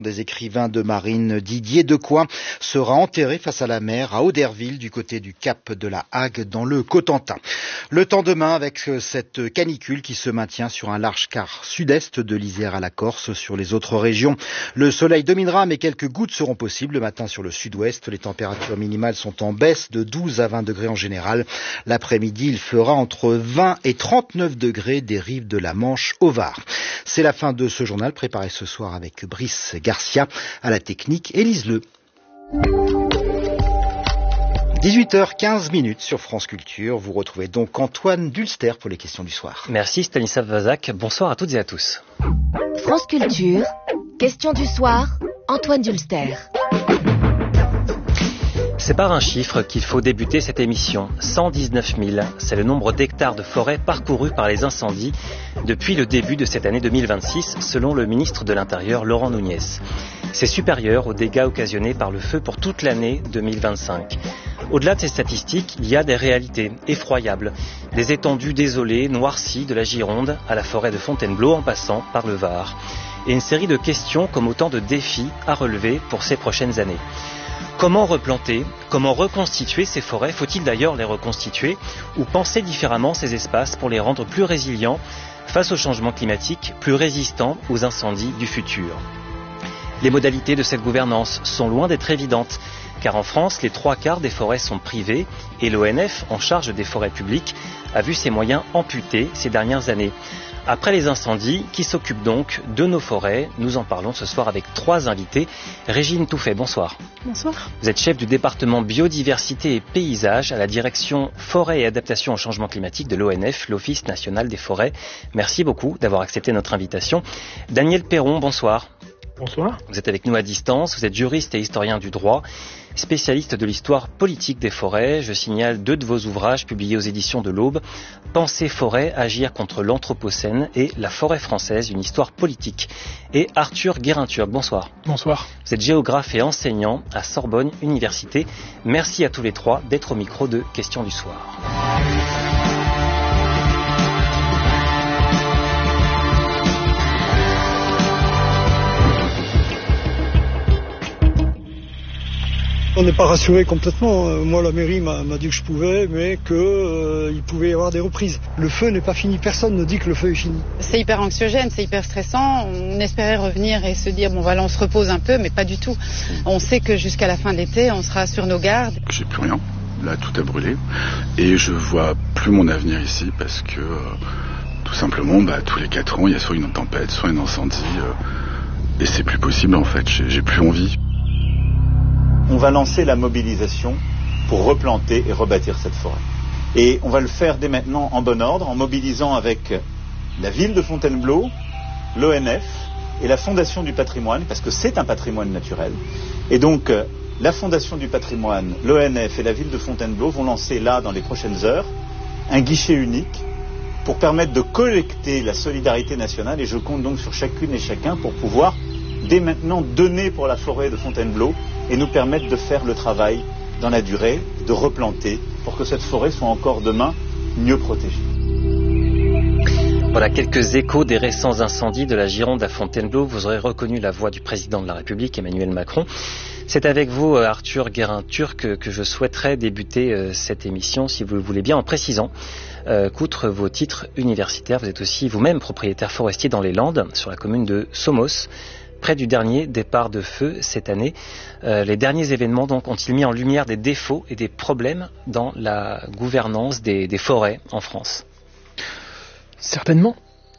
Des écrivains de marine Didier Decoing sera enterré face à la mer à Auderville du côté du cap de la Hague dans le Cotentin. Le temps demain avec cette canicule qui se maintient sur un large quart sud-est de l'Isère à la Corse. Sur les autres régions, le soleil dominera mais quelques gouttes seront possibles le matin sur le sud-ouest. Les températures minimales sont en baisse de 12 à 20 degrés en général. L'après-midi, il fera entre 20 et 39 degrés des rives de la Manche au Var. C'est la fin de ce journal préparé ce soir avec Brice Garcia, à la technique, Élise Le. 18h15 sur France Culture. Vous retrouvez donc Antoine Dulster pour les questions du soir. Merci Stanisław Wazak. Bonsoir à toutes et à tous. France Culture, questions du soir, Antoine Dulster. C'est par un chiffre qu'il faut débuter cette émission. 119 000, c'est le nombre d'hectares de forêt parcourus par les incendies depuis le début de cette année 2026, selon le ministre de l'Intérieur Laurent Nunez. C'est supérieur aux dégâts occasionnés par le feu pour toute l'année 2025. Au-delà de ces statistiques, il y a des réalités effroyables. Des étendues désolées, noircies de la Gironde à la forêt de Fontainebleau en passant par le Var. Et une série de questions comme autant de défis à relever pour ces prochaines années. Comment replanter? Comment reconstituer ces forêts? Faut-il d'ailleurs les reconstituer ou penser différemment ces espaces pour les rendre plus résilients face au changement climatique, plus résistants aux incendies du futur? Les modalités de cette gouvernance sont loin d'être évidentes, car en France, les 3/4 des forêts sont privées et l'ONF, en charge des forêts publiques, a vu ses moyens amputés ces dernières années. Après les incendies, qui s'occupent donc de nos forêts? Nous en parlons ce soir avec 3 invités. Régine Touffet, bonsoir. Bonsoir. Vous êtes chef du département biodiversité et paysage à la direction forêt et adaptation au changement climatique de l'ONF, l'Office national des forêts. Merci beaucoup d'avoir accepté notre invitation. Daniel Perron, bonsoir. Bonsoir. Vous êtes avec nous à distance, vous êtes juriste et historien du droit, spécialiste de l'histoire politique des forêts. Je signale 2 de vos ouvrages publiés aux éditions de l'Aube, Penser forêt, agir contre l'anthropocène et La forêt française, une histoire politique. Et Arthur Guérin-Turc, bonsoir. Bonsoir. Vous êtes géographe et enseignant à Sorbonne Université. Merci à tous les 3 d'être au micro de Questions du soir. On n'est pas rassuré complètement. Moi, la mairie m'a dit que je pouvais, mais qu'il pouvait y avoir des reprises. Le feu n'est pas fini. Personne ne dit que le feu est fini. C'est hyper anxiogène, c'est hyper stressant. On espérait revenir et se dire, bon voilà, on se repose un peu, mais pas du tout. On sait que jusqu'à la fin de l'été, on sera sur nos gardes. J'ai plus rien. Là, tout a brûlé. Et je vois plus mon avenir ici parce que, tout simplement, tous les 4 ans, il y a soit une tempête, soit un incendie. Et c'est plus possible, en fait. J'ai plus envie. On va lancer la mobilisation pour replanter et rebâtir cette forêt. Et on va le faire dès maintenant en bon ordre, en mobilisant avec la ville de Fontainebleau, l'ONF et la Fondation du patrimoine, parce que c'est un patrimoine naturel. Et donc, la Fondation du patrimoine, l'ONF et la ville de Fontainebleau vont lancer là, dans les prochaines heures, un guichet unique pour permettre de collecter la solidarité nationale. Et je compte donc sur chacune et chacun pour pouvoir, dès maintenant, donner pour la forêt de Fontainebleau et nous permettre de faire le travail dans la durée, de replanter pour que cette forêt soit encore demain mieux protégée. Voilà quelques échos des récents incendies de la Gironde à Fontainebleau. Vous aurez reconnu la voix du président de la République, Emmanuel Macron. C'est avec vous, Arthur Guérin-Turc, que je souhaiterais débuter cette émission, si vous le voulez bien, en précisant qu'outre vos titres universitaires, vous êtes aussi vous-même propriétaire forestier dans les Landes, sur la commune de Somos, près du dernier départ de feu cette année. Les derniers événements donc ont-ils mis en lumière des défauts et des problèmes dans la gouvernance des forêts en France? Certainement,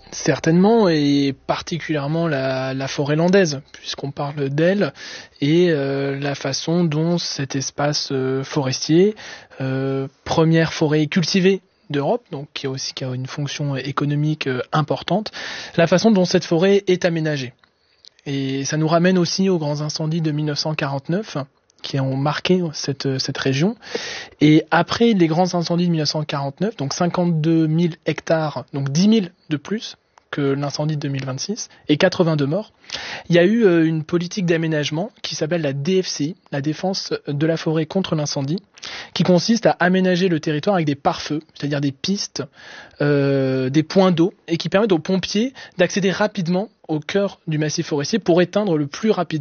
et particulièrement la forêt landaise, puisqu'on parle d'elle, et la façon dont cet espace forestier, première forêt cultivée d'Europe, donc qui a une fonction économique importante, la façon dont cette forêt est aménagée. Et ça nous ramène aussi aux grands incendies de 1949 qui ont marqué cette région. Et après les grands incendies de 1949, donc 52 000 hectares, donc 10 000 de plus que l'incendie de 2026, et 82 morts, il y a eu une politique d'aménagement qui s'appelle la DFCI, la défense de la forêt contre l'incendie, qui consiste à aménager le territoire avec des pare-feux, c'est-à-dire des pistes, des points d'eau, et qui permettent aux pompiers d'accéder rapidement au cœur du massif forestier pour éteindre le plus rapidement